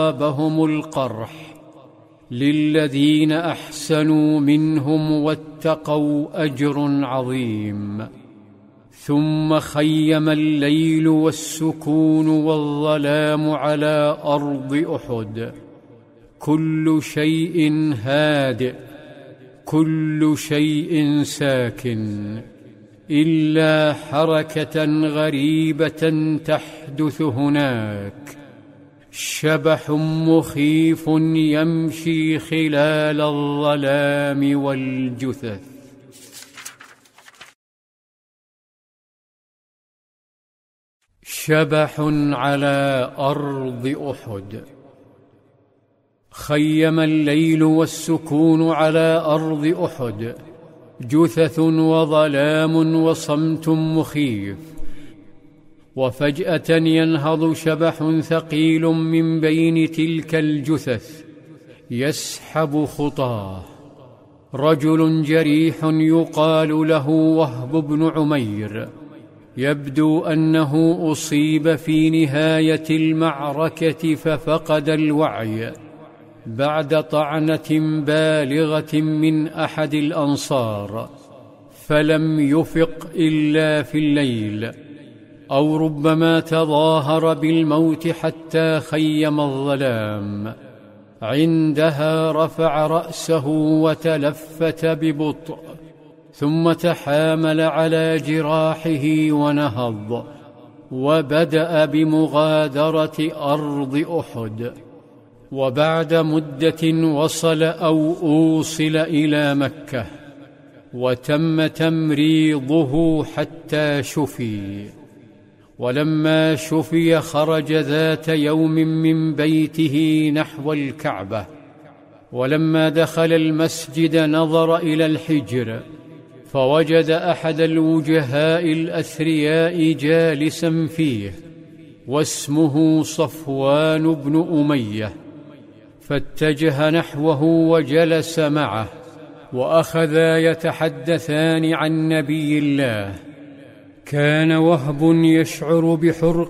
أصابهم القرح للذين أحسنوا منهم واتقوا أجر عظيم. ثم خيم الليل والسكون والظلام على أرض أحد، كل شيء هادئ، كل شيء ساكن، إلا حركة غريبة تحدث هناك، شبح مخيف يمشي خلال الظلام والجثث. شبح على أرض أحد. خيم الليل والسكون على أرض أحد، جثث وظلام وصمت مخيف، وفجأة ينهض شبح ثقيل من بين تلك الجثث يسحب خطاه، رجل جريح يقال له وهب بن عمير، يبدو أنه أصيب في نهاية المعركة ففقد الوعي بعد طعنة بالغة من أحد الأنصار، فلم يفق إلا في الليل، أو ربما تظاهر بالموت حتى خيم الظلام. عندها رفع رأسه وتلفت ببطء، ثم تحامل على جراحه ونهض، وبدأ بمغادرة أرض أحد. وبعد مدة وصل أو أوصل إلى مكة، وتم تمريضه حتى شفي. ولما شفي خرج ذات يوم من بيته نحو الكعبة، ولما دخل المسجد نظر إلى الحجر، فوجد أحد الوجهاء الأثرياء جالسا فيه، واسمه صفوان بن أمية، فاتجه نحوه وجلس معه، وأخذا يتحدثان عن نبي الله. كان وهب يشعر بحرقة